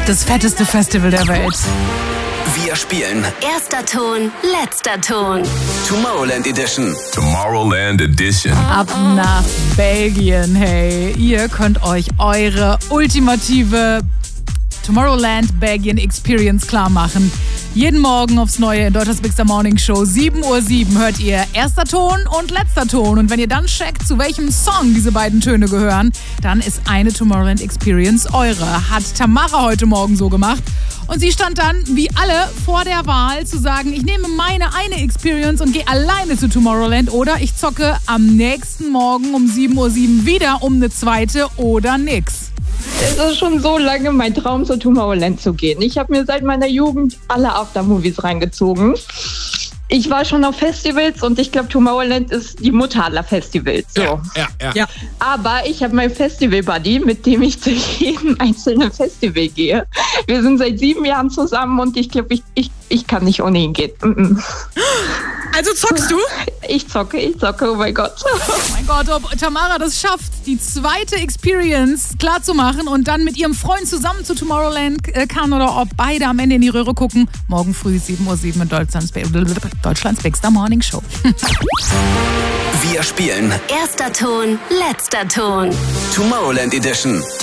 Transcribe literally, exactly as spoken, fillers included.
Das fetteste Festival der Welt. Wir spielen Erster Ton, letzter Ton. Tomorrowland Edition. Tomorrowland Edition. Ab nach Belgien, hey. Ihr könnt euch eure ultimative Tomorrowland Belgien Experience klar machen. Jeden Morgen aufs Neue in Deutschlands Big Star Morning Show. sieben Uhr sieben hört ihr erster Ton und letzter Ton. Und wenn ihr dann checkt, zu welchem Song diese beiden Töne gehören, dann ist eine Tomorrowland Experience eure. Hat Tamara heute Morgen so gemacht. Und sie stand dann, wie alle, vor der Wahl zu sagen, ich nehme meine eine Experience und gehe alleine zu Tomorrowland oder ich zocke am nächsten Morgen um sieben Uhr sieben wieder um eine zweite oder nix. Es ist schon so lange mein Traum, zu Tomorrowland zu gehen. Ich habe mir seit meiner Jugend alle Aftermovies reingezogen. Ich war schon auf Festivals und ich glaube, Tomorrowland ist die Mutter aller Festivals. So. Ja, ja, ja. Ja. Aber ich habe meinen Festival-Buddy, mit dem ich zu jedem einzelnen Festival gehe. Wir sind seit sieben Jahren zusammen und ich glaube, ich, ich, ich kann nicht ohne ihn gehen. Mm-mm. Also zockst du? Ich zocke, ich zocke, oh mein Gott. Oh mein Gott, ob Tamara das schafft, die zweite Experience klar zu machen und dann mit ihrem Freund zusammen zu Tomorrowland kann oder ob beide am Ende in die Röhre gucken. Morgen früh sieben Uhr sieben in Deutschlands, Deutschlands Big Star Morning Show. Wir spielen Erster Ton, letzter Ton. Tomorrowland Edition.